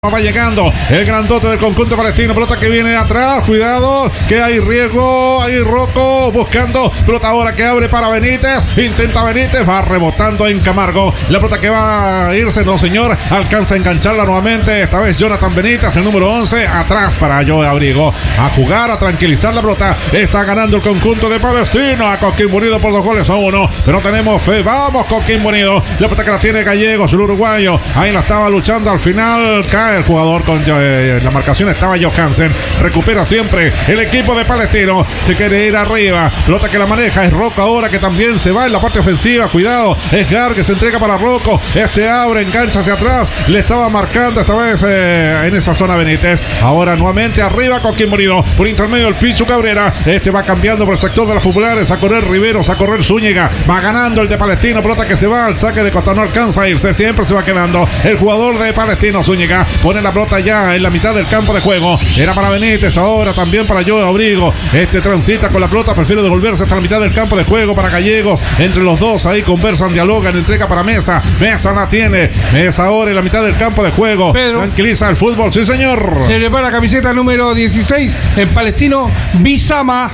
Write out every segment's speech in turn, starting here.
Va llegando el grandote del conjunto palestino, pelota que viene atrás, cuidado, que hay riesgo, ahí Rocco buscando, pelota ahora que abre para Benítez, intenta Benítez, va rebotando en Camargo, la pelota que va a irse, no señor, alcanza a engancharla nuevamente, esta vez Jonathan Benítez, el número 11, atrás para Joe Abrigo, a jugar, a tranquilizar la pelota, está ganando el conjunto de Palestino, a Coquimbo Unido por 2-1, pero tenemos fe, vamos Coquimbo Unido, la pelota que la tiene Gallegos, el uruguayo, ahí la estaba luchando, al final cae el jugador con la marcación estaba Johansen, recupera siempre el equipo de Palestino, se quiere ir arriba, pelota que la maneja es Rocco ahora que también se va en la parte ofensiva, cuidado, es Gar que se entrega para Rocco, abre, engancha hacia atrás, le estaba marcando esta vez en esa zona Benítez, ahora nuevamente arriba Coquimbo Unido, por intermedio el Pichu Cabrera, va cambiando por el sector de las populares, a correr Riveros, a correr Zúñiga, va ganando el de Palestino, pelota que se va al saque de costa, no alcanza a irse, siempre se va quedando el jugador de Palestino, Zúñiga, pone la pelota ya en la mitad del campo de juego, era para Benítez, ahora también para Joe Abrigo, transita con la pelota, prefiere devolverse hasta la mitad del campo de juego para Gallegos, entre los dos ahí conversan, dialogan, entrega para Mesa la tiene, Mesa ahora en la mitad del campo de juego, Pedro, tranquiliza el fútbol, sí señor, se le va la camiseta número 16 en Palestino, Bizama.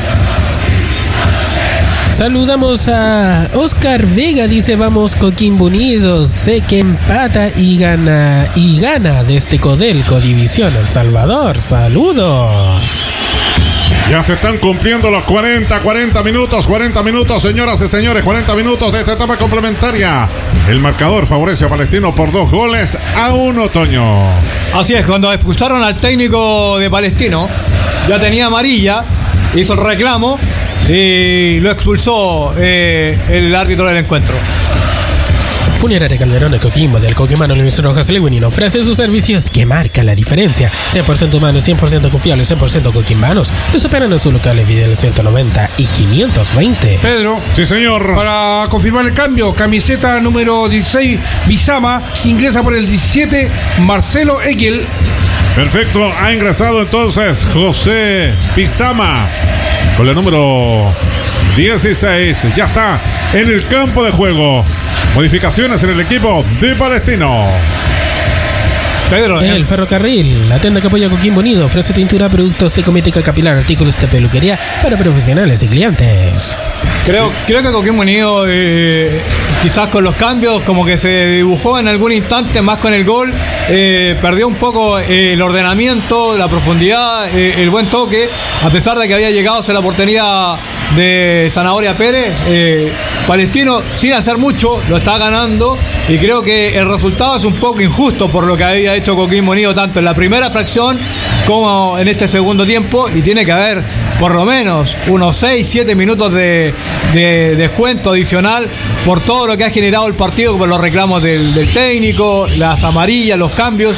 Saludamos a Oscar Vega, dice vamos Coquimbo Unidos, sé que empata y gana desde Codelco División El Salvador, saludos. Ya se están cumpliendo los 40 minutos, señoras y señores, 40 minutos de esta etapa complementaria. El marcador favorece a Palestino por 2-1, Toño. Así es, cuando expulsaron al técnico de Palestino, ya tenía amarilla, hizo el reclamo y lo expulsó el árbitro del encuentro. Funeraria Calderón de Coquimbo, del Coquimano Luis Rojas Leguinino, ofrece sus servicios que marcan la diferencia. 100% humanos, 100% confiables, 100% coquimbanos. Los esperan en sus locales Vidal 190 y 520. Pedro. Sí, señor. Para confirmar el cambio, camiseta número 16, Bizama, ingresa por el 17, Marcelo Egel. Perfecto, ha ingresado entonces José Bizama con el número 16. Ya está en el campo de juego. Modificaciones en el equipo de Palestino. Pedro, el ferrocarril, la tienda que apoya a Coquimbo Unido, ofrece tintura, productos de cosmética capilar, artículos de peluquería para profesionales y clientes. Creo que Coquimbo Unido quizás con los cambios como que se dibujó en algún instante más con el gol, perdió un poco el ordenamiento, la profundidad, el buen toque, a pesar de que había llegado hacia la portería de Zanahoria Pérez. Palestino sin hacer mucho lo está ganando y creo que el resultado es un poco injusto por lo que había hecho Coquimbo Unido tanto en la primera fracción como en este segundo tiempo, y tiene que haber por lo menos unos 6-7 minutos de descuento adicional por todo lo que ha generado el partido, por los reclamos del técnico, las amarillas, los cambios.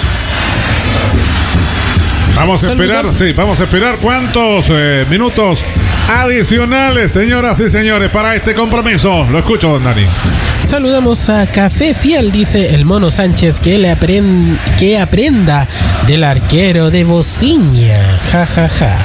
Vamos a esperar cuántos minutos adicionales, señoras y señores, para este compromiso. Lo escucho, don Dani. Saludamos a Café Fiel, dice el Mono Sánchez, que aprenda del arquero de Bociña. Ja, ja, ja.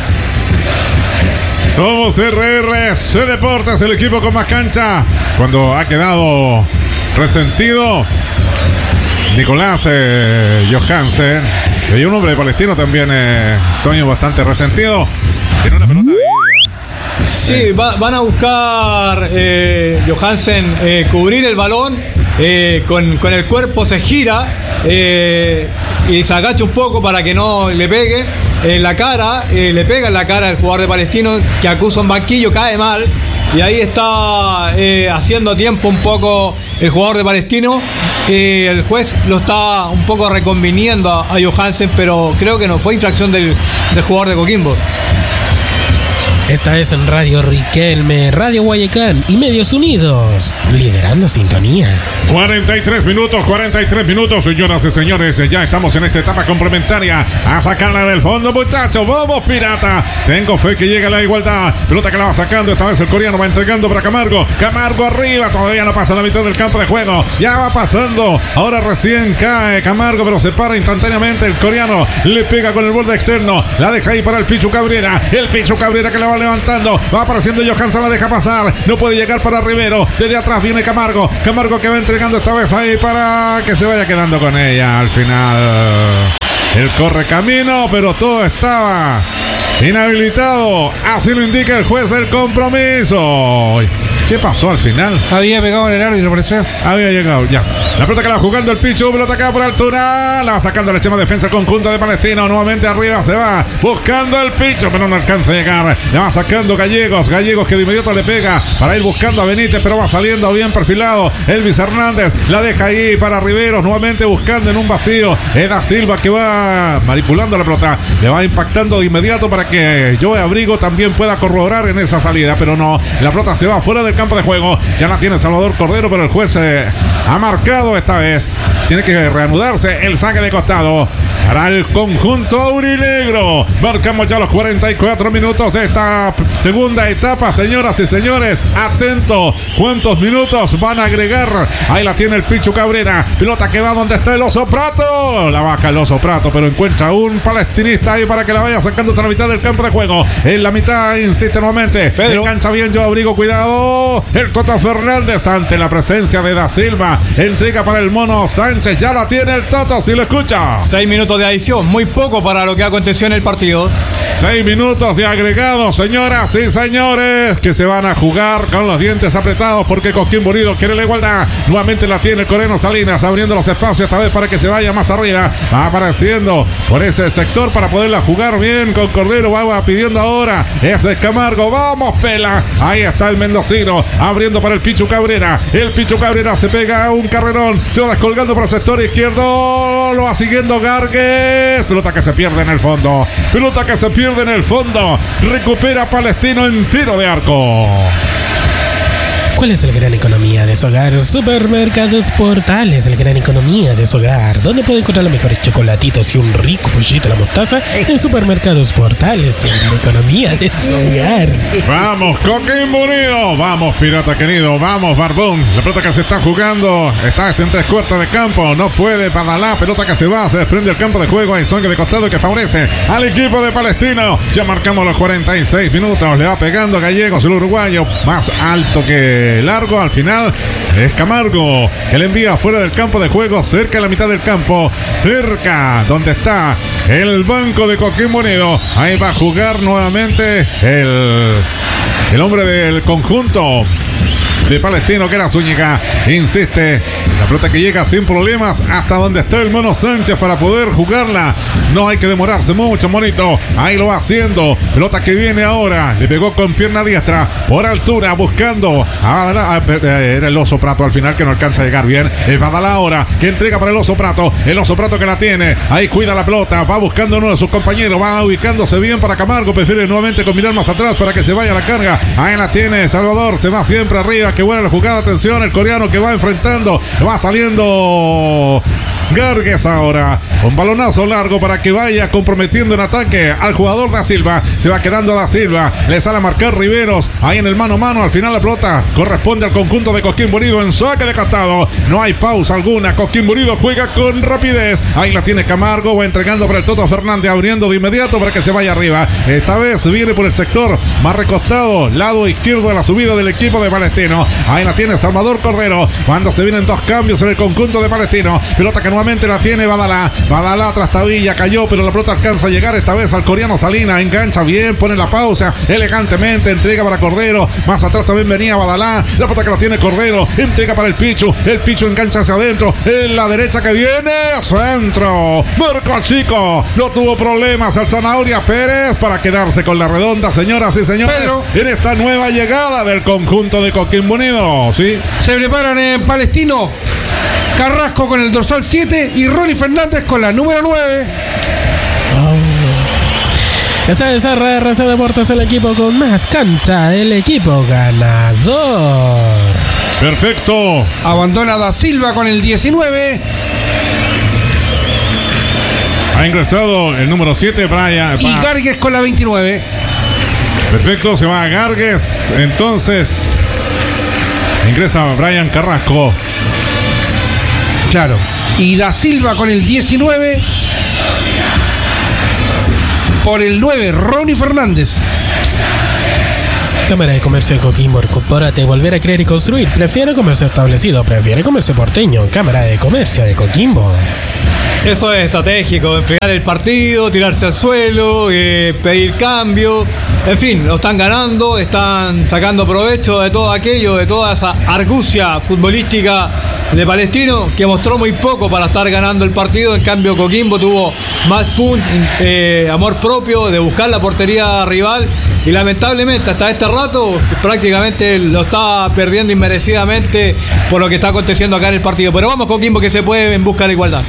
Somos RRC Deportes, el equipo con más cancha. Cuando ha quedado resentido Nicolás Johansen, y hay un hombre de Palestino también, Toño, bastante resentido. Tiene una pelota de... Sí, van a buscar Johansen cubrir el balón, con el cuerpo se gira y se agacha un poco para que no le pegue en la cara, le pega en la cara al jugador de Palestino que acusa un banquillo, cae mal. Y ahí está haciendo tiempo un poco el jugador de Palestino. El juez lo está un poco reconviniendo a Johansen, pero creo que no fue infracción del jugador de Coquimbo. Esta es en Radio Riquelme, Radio Guayacán y Medios Unidos, liderando sintonía. 43 minutos, señoras y señores. Ya estamos en esta etapa complementaria. A sacarla del fondo, muchachos. ¡Vamos, Pirata! Tengo fe que llega la igualdad. Pelota que la va sacando. Esta vez el coreano va entregando para Camargo. Camargo arriba. Todavía no pasa la mitad del campo de juego. Ya va pasando. Ahora recién cae Camargo, pero se para instantáneamente. El coreano le pega con el borde externo. La deja ahí para el Pichu Cabrera. El Pichu Cabrera que la va levantando, va apareciendo Johansson, la deja pasar, no puede llegar para Rivero, desde atrás viene Camargo que va entregando esta vez ahí para que se vaya quedando con ella al final. El corre camino, pero todo estaba inhabilitado, así lo indica el juez del compromiso. ¿Qué pasó al final? Había pegado en el árbitro, parece. Había llegado, ya. La pelota que la va jugando el Pichu, pelota acá por altura. La va sacando la extrema defensa el conjunto de Palestino. Nuevamente arriba se va buscando el Pichu, pero no alcanza a llegar. Le va sacando Gallegos que de inmediato le pega para ir buscando a Benítez, pero va saliendo bien perfilado. Elvis Hernández la deja ahí para Riveros, nuevamente buscando en un vacío. Da Silva que va manipulando la pelota. Le va impactando de inmediato para que Joe Abrigo también pueda corroborar en esa salida, pero no. La pelota se va fuera del campo de juego. Ya la tiene Salvador Cordero, pero el juez ha marcado esta vez. Tiene que reanudarse el saque de costado para el conjunto aurinegro. Marcamos ya los 44 minutos de esta segunda etapa, señoras y señores. Atento, ¿cuántos minutos van a agregar? Ahí la tiene el Pichu Cabrera. Pelota que va donde está el Oso Prato. La baja el Oso Prato, pero encuentra un palestinista ahí para que la vaya sacando hasta la mitad del campo de juego. En la mitad insiste nuevamente. Engancha bien Joe Abrigo, cuidado. El Toto Fernández ante la presencia de Da Silva. Entrega para el Mono Sánchez. Ya la tiene el Toto, si lo escucha. 6 minutos de adición, muy poco para lo que aconteció en el partido. 6 minutos de agregado, señoras y señores, que se van a jugar con los dientes apretados porque Coquimbo Unido quiere la igualdad. Nuevamente la tiene el coreano Salinas, abriendo los espacios esta vez para que se vaya más arriba. Va apareciendo por ese sector para poderla jugar bien con Cordero. Va pidiendo ahora. Ese es Camargo. Vamos, pela. Ahí está el mendocino, abriendo para el Pichu Cabrera. El Pichu Cabrera se pega a un carrerón. Se va descolgando por el sector izquierdo. Lo va siguiendo Gargues. Pelota que se pierde en el fondo. Pelota que se pierde en el fondo. Recupera Palestino en tiro de arco. ¿Cuál es la gran economía de su hogar? Supermercados Portales, la gran economía de su hogar. ¿Dónde puede encontrar los mejores chocolatitos y un rico pollito a la mostaza? En Supermercados Portales, la economía de su hogar. Vamos, Coquimbo Unido. Vamos, Pirata querido. Vamos, Barbón. La pelota que se está jugando. Está en 3/4 de campo. No puede para la pelota que se va. Se desprende el campo de juego. Hay songue de costado que favorece al equipo de Palestino. Ya marcamos los 46 minutos. Le va pegando Gallegos, el uruguayo. Más alto que largo. Al final es Camargo que le envía fuera del campo de juego, cerca de la mitad del campo, cerca donde está el banco de Coquimbo Unido. Ahí va a jugar nuevamente el hombre del conjunto de Palestino, que era Zúñiga. Insiste, la pelota que llega sin problemas hasta donde está el Mono Sánchez para poder jugarla. No hay que demorarse mucho, monito. Ahí lo va haciendo. Pelota que viene ahora. Le pegó con pierna diestra por altura, buscando era el Oso Prato al final, que no alcanza a llegar bien. Es Badalá ahora, que entrega para el Oso Prato. El Oso Prato que la tiene. Ahí cuida la pelota. Va buscando uno de sus compañeros. Va ubicándose bien para Camargo. Prefiere nuevamente combinar más atrás para que se vaya a la carga. Ahí la tiene Salvador. Se va siempre arriba. Qué buena la jugada. Atención, el coreano que va enfrentando. Va saliendo Gargues ahora. Un balonazo largo para que vaya comprometiendo en ataque al jugador Da Silva. Se va quedando Da Silva. Le sale a marcar Riveros. Ahí en el mano a mano. Al final la pelota corresponde al conjunto de Coquimbo Unido en saque de costado. No hay pausa alguna. Coquimbo Unido juega con rapidez. Ahí la tiene Camargo. Va entregando para el Toto Fernández. Abriendo de inmediato para que se vaya arriba. Esta vez viene por el sector más recostado. Lado izquierdo de la subida del equipo de Palestino. Ahí la tiene Salvador Cordero. Cuando se vienen dos cambios en el conjunto de Palestino. Pelota que nuevamente la tiene Badalá. Badalá tras tabilla, cayó, pero la pelota alcanza a llegar esta vez al coreano Salina. Engancha bien, pone la pausa elegantemente, entrega para Cordero. Más atrás también venía Badalá. La pelota que la tiene Cordero, entrega para el Pichu. El Pichu engancha hacia adentro. En la derecha que viene, centro. Marco Chico. No tuvo problemas al Zanahoria Pérez para quedarse con la redonda, señoras y señores. Pero en esta nueva llegada del conjunto de Coquimbo Unido, ¿sí? Se preparan en Palestino Carrasco con el dorsal 7 y Ronnie Fernández con la número 9. Esta es RRC Deportes, el equipo con más cancha, el equipo ganador. Perfecto. Abandona Da Silva con el 19. Ha ingresado el número 7, Brian. Y Gargues con la 29. Perfecto, se va a Gargues. Entonces ingresa Brian Carrasco. Claro. Y Da Silva con el 19. Por el 9, Ronnie Fernández. Cámara de Comercio de Coquimbo, incorpórate, volver a creer y construir. Prefiere comercio establecido, prefiere comercio porteño. Cámara de Comercio de Coquimbo. Eso es estratégico, enfriar el partido, tirarse al suelo, pedir cambio. En fin, lo están ganando, están sacando provecho de todo aquello, de toda esa argucia futbolística de Palestino, que mostró muy poco para estar ganando el partido. En cambio, Coquimbo tuvo más amor propio de buscar la portería rival, y lamentablemente hasta este rato prácticamente lo está perdiendo inmerecidamente por lo que está aconteciendo acá en el partido. Pero vamos, Coquimbo, que se puede en busca de igualdad.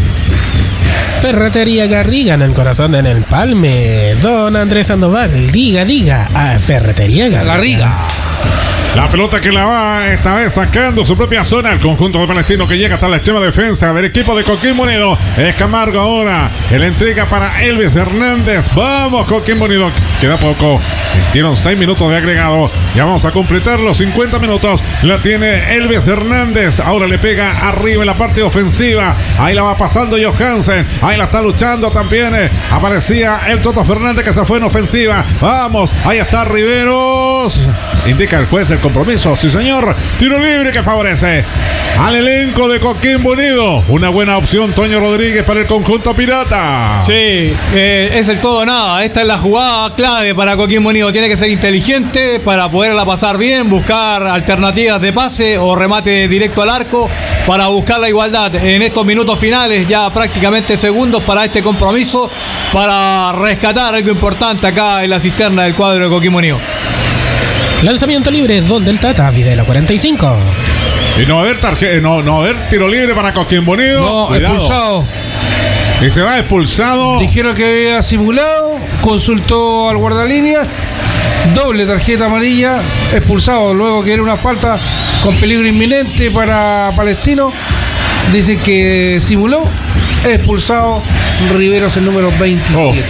Ferretería Garriga en el corazón en el Palme. Don Andrés Sandoval, diga a Ferretería Garriga. La pelota que la va esta vez sacando su propia zona el conjunto de Palestino, que llega hasta la extrema defensa del equipo de Coquimbo Unido. Es Camargo ahora, el entrega para Elvis Hernández. Vamos, Coquimbo Unido, queda poco, tienen 6 minutos de agregado, ya vamos a completar los 50 minutos. La tiene Elvis Hernández, ahora le pega arriba en la parte ofensiva, ahí la va pasando Johansen, ahí la está luchando también, aparecía el Toto Fernández, que se fue en ofensiva. Vamos, ahí está Riveros, indica el juez el compromiso, sí señor, tiro libre que favorece al elenco de Coquimbo Unido. Una buena opción, Toño Rodríguez, para el conjunto pirata. Sí, es el todo o nada. Esta es la jugada clave para Coquimbo Unido. Tiene que ser inteligente para poderla pasar bien, buscar alternativas de pase o remate directo al arco para buscar la igualdad en estos minutos finales, ya prácticamente segundos para este compromiso, para rescatar algo importante acá en la cisterna del cuadro de Coquimbo Unido. Lanzamiento libre, donde el Tata, Videla 45. Y no haber tiro libre para Coquimbo Unido. No, cuidado. expulsado. Y se va expulsado. Dijeron que había simulado, consultó al guardalíneas, doble tarjeta amarilla, expulsado, luego que era una falta con peligro inminente para Palestino. Dicen que simuló, expulsado Riveros, el número 27.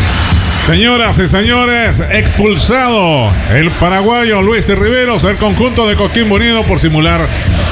Señoras y señores, expulsado el paraguayo Luis Riveros del conjunto de Coquimbo Unido por simular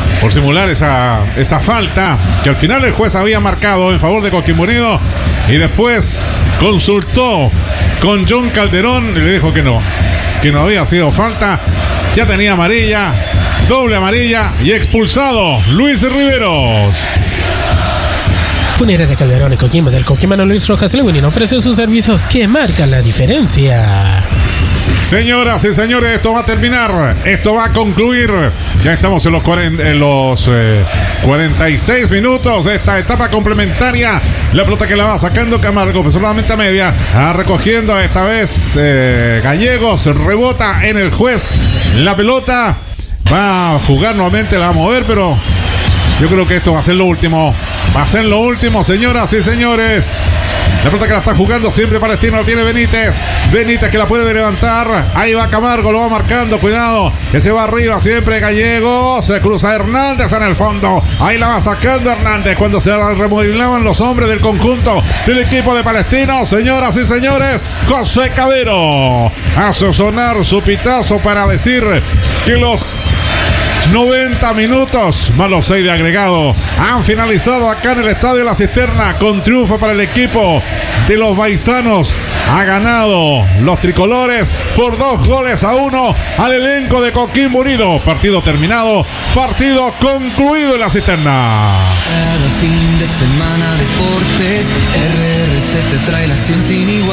esa falta que al final el juez había marcado en favor de Coquimbo Unido, y después consultó con John Calderón y le dijo que no había sido falta. Ya tenía amarilla, doble amarilla, y expulsado Luis Riveros. Funeraria Calderón y Coquimbo del coquimano Luis Rojas Lewin ofrece sus servicios que marcan la diferencia. Señoras y señores, esto va a terminar, esto va a concluir. Ya estamos en los 46 minutos de esta etapa complementaria. La pelota que la va sacando Camargo, solamente a media, recogiendo esta vez Gallegos, rebota en el juez. La pelota va a jugar nuevamente, la va a mover, pero yo creo que esto va a ser lo último. Va a ser lo último, señoras y señores. La pelota que la está jugando siempre Palestino, la tiene Benítez. Benítez que la puede levantar. Ahí va Camargo, lo va marcando. Cuidado, que se va arriba siempre Gallego. Se cruza Hernández en el fondo. Ahí la va sacando Hernández cuando se remodelaban los hombres del conjunto del equipo de Palestino. Señoras y señores, José Cabero hace sonar su pitazo para decir que los 90 minutos más los 6 de agregado han finalizado acá en el Estadio La Cisterna con triunfo para el equipo de los Baizanos. Ha ganado los tricolores por 2-1 al elenco de Coquimbo Unido. Partido terminado, partido concluido en La Cisterna. Cada fin de semana deportes, RRC te trae la acción sin igual.